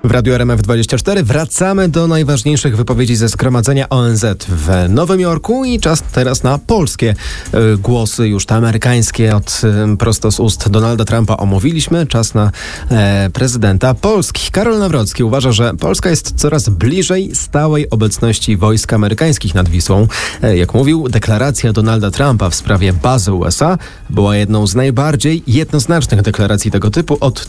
W Radiu RMF24 wracamy do najważniejszych wypowiedzi ze zgromadzenia ONZ w Nowym Jorku i czas teraz na polskie głosy, już te amerykańskie, prosto z ust Donalda Trumpa omówiliśmy. Czas na prezydenta Polski. Karol Nawrocki uważa, że Polska jest coraz bliżej stałej obecności wojsk amerykańskich nad Wisłą. Jak mówił, deklaracja Donalda Trumpa w sprawie bazy USA była jedną z najbardziej jednoznacznych deklaracji tego typu od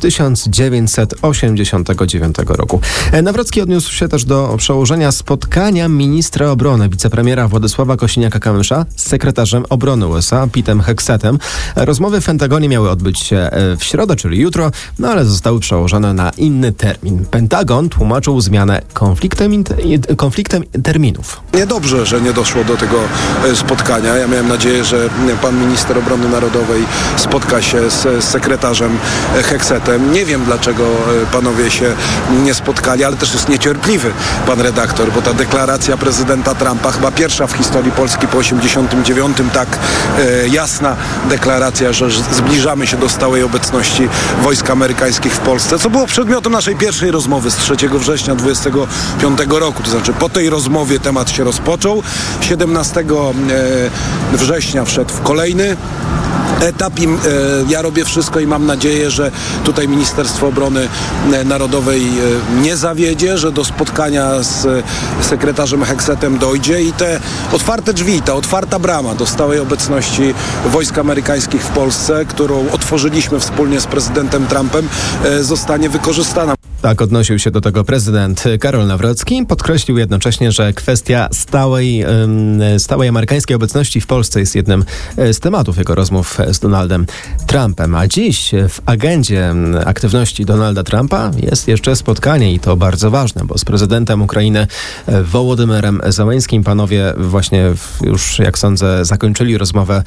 1989 roku. Nawrocki odniósł się też do przełożenia spotkania ministra obrony, wicepremiera Władysława Kosiniaka-Kamysza z sekretarzem obrony USA Petem Hegsetem. Rozmowy w Pentagonie miały odbyć się w środę, czyli jutro, ale zostały przełożone na inny termin. Pentagon tłumaczył zmianę konfliktem terminów. Niedobrze, że nie doszło do tego spotkania. Ja miałem nadzieję, że pan minister obrony narodowej spotka się z sekretarzem Hegsetem. Nie wiem, dlaczego panowie się nie spotkali, ale też jest niecierpliwy pan redaktor, bo ta deklaracja prezydenta Trumpa, chyba pierwsza w historii Polski po 89, tak jasna deklaracja, że zbliżamy się do stałej obecności wojsk amerykańskich w Polsce, co było przedmiotem naszej pierwszej rozmowy z 3 września 25 roku. To znaczy po tej rozmowie temat się rozpoczął. 17 września wszedł w kolejny etap i ja robię wszystko i mam nadzieję, że tutaj Ministerstwo Obrony Narodowej nie zawiedzie, że do spotkania z sekretarzem Hegsetem dojdzie i te otwarte drzwi, ta otwarta brama do stałej obecności wojsk amerykańskich w Polsce, którą otworzyliśmy wspólnie z prezydentem Trumpem, zostanie wykorzystana. Tak odnosił się do tego prezydent Karol Nawrocki. Podkreślił jednocześnie, że kwestia stałej amerykańskiej obecności w Polsce jest jednym z tematów jego rozmów z Donaldem Trumpem. A dziś w agendzie aktywności Donalda Trumpa jest jeszcze spotkanie i to bardzo ważne, bo z prezydentem Ukrainy Wołodymyrem Zełenskim panowie właśnie już, jak sądzę, zakończyli rozmowę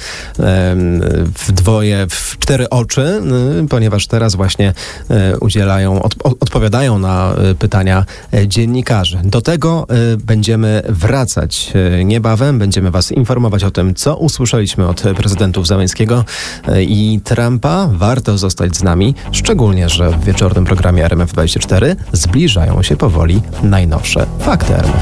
w 4 oczy, ponieważ teraz właśnie odpowiadają na pytania dziennikarzy. Do tego będziemy wracać niebawem. Będziemy was informować o tym, co usłyszeliśmy od prezydentów Zełenskiego i Trumpa. Warto zostać z nami, szczególnie, że w wieczornym programie RMF24 zbliżają się powoli najnowsze fakty RMF.